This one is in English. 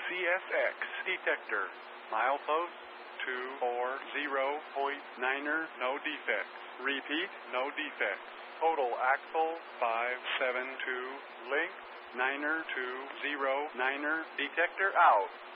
CSX detector. Milepost 240.9er, no defects. Repeat, no defects. Total axle 572. Length 9er 209er. Detector out.